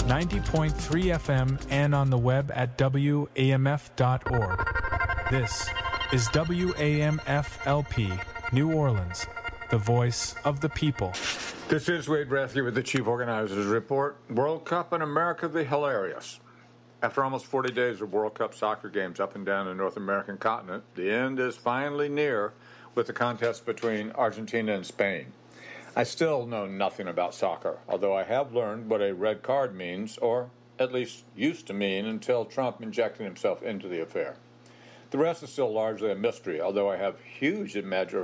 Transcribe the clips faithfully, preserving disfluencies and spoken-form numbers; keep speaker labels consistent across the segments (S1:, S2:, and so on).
S1: ninety point three F M, and on the web at W A M F dot org. This is W A M F L P, New Orleans, the voice of the people.
S2: This is Wade Rathke with the Chief Organizers Report. World Cup in America, the hilarious. After almost forty days of World Cup soccer games up and down the North American continent, the end is finally near with the contest between Argentina and Spain. I still know nothing about soccer, although I have learned what a red card means, or at least used to mean until Trump injected himself into the affair. The rest is still largely a mystery, although I have huge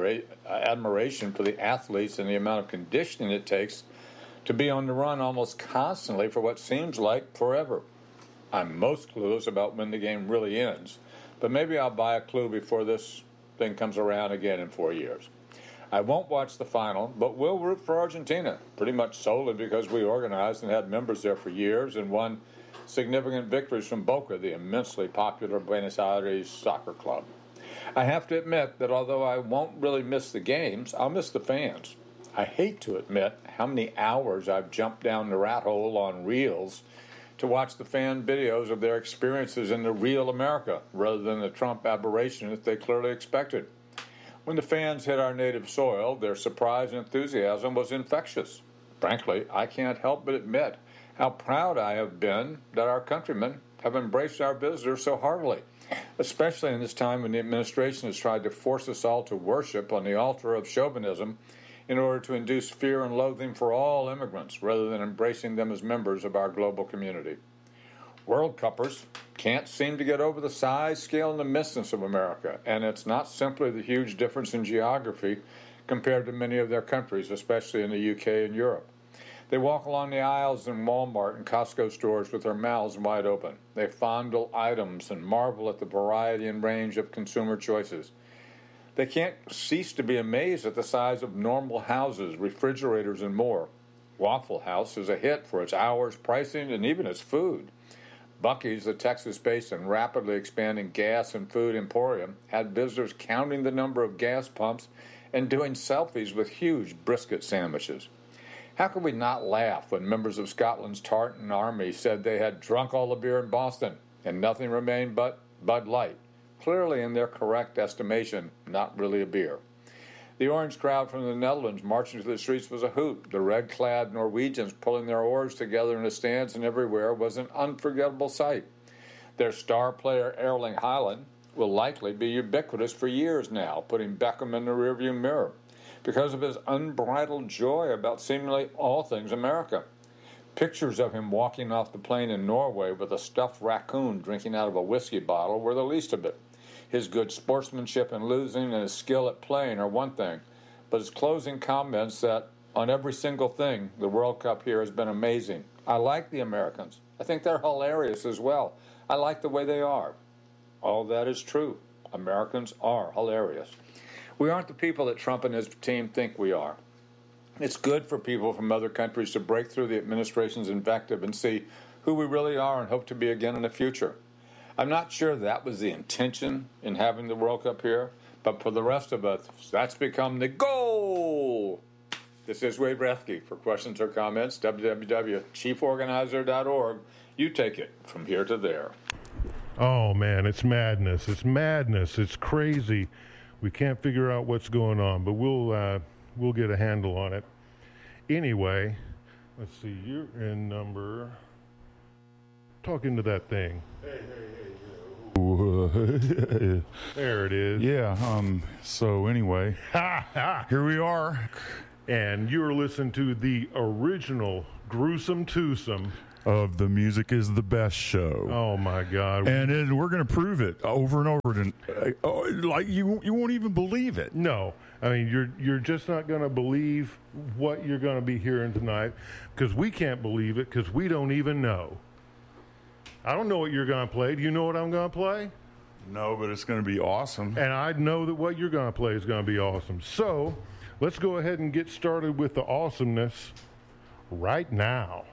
S2: admiration for the athletes and the amount of conditioning it takes to be on the run almost constantly for what seems like forever. I'm most clueless about when the game really ends, but maybe I'll buy a clue before this thing comes around again in four years. I won't watch the final, but will root for Argentina, pretty much solely because we organized and had members there for years and won significant victories from Boca, the immensely popular Buenos Aires soccer club. I have to admit that although I won't really miss the games, I'll miss the fans. I hate to admit how many hours I've jumped down the rat hole on Reels to watch the fan videos of their experiences in the real America, rather than the Trump aberration that they clearly expected. When the fans hit our native soil, their surprise and enthusiasm was infectious. Frankly, I can't help but admit how proud I have been that our countrymen have embraced our visitors so heartily, especially in this time when the administration has tried to force us all to worship on the altar of chauvinism in order to induce fear and loathing for all immigrants, rather than embracing them as members of our global community. World Cuppers can't seem to get over the size, scale, and the mistiness of America, and it's not simply the huge difference in geography compared to many of their countries, especially in the U K and Europe. They walk along the aisles in Walmart and Costco stores with their mouths wide open. They fondle items and marvel at the variety and range of consumer choices. They can't cease to be amazed at the size of normal houses, refrigerators, and more. Waffle House is a hit for its hours, pricing, and even its food. Buc-ee's, the Texas-based and rapidly expanding gas and food emporium, had visitors counting the number of gas pumps and doing selfies with huge brisket sandwiches. How could we not laugh when members of Scotland's Tartan Army said they had drunk all the beer in Boston and nothing remained but Bud Light? Clearly, in their correct estimation, not really a beer. The orange crowd from the Netherlands marching through the streets was a hoot. The red-clad Norwegians pulling their oars together in the stands and everywhere was an unforgettable sight. Their star player, Erling Haaland, will likely be ubiquitous for years now, putting Beckham in the rearview mirror, because of his unbridled joy about seemingly all things America. Pictures of him walking off the plane in Norway with a stuffed raccoon drinking out of a whiskey bottle were the least of it. His good sportsmanship in losing and his skill at playing are one thing, but his closing comments that on every single thing, the World Cup here has been amazing. I like the Americans. I think they're hilarious as well. I like the way they are. All that is true. Americans are hilarious. We aren't the people that Trump and his team think we are. It's good for people from other countries to break through the administration's invective and see who we really are and hope to be again in the future. I'm not sure that was the intention in having the World Cup here, but for the rest of us, that's become the goal. This is Wade Rathke. For questions or comments, w w w dot chief organizer dot org. You take it from here to there.
S3: Oh, man, it's madness. It's madness. It's crazy. We can't figure out what's going on, but we'll uh, we'll get a handle on it. Anyway, let's see. You're in number... Talking to that thing. Hey, hey, hey. There it is.
S4: Yeah, um, so anyway, here we are.
S3: And you're listening to the original Gruesome Twosome
S4: of The Music is the Best show.
S3: Oh, my God.
S4: And it, we're going to prove it over and over. And, uh, like, you you won't even believe it.
S3: No. I mean, you're you're just not going to believe what you're going to be hearing tonight, because we can't believe it, because we don't even know. I don't know what you're going to play. Do you know what I'm going to play?
S4: No, but it's going to be awesome.
S3: And I know that what you're going to play is going to be awesome. So let's go ahead and get started with the awesomeness right now.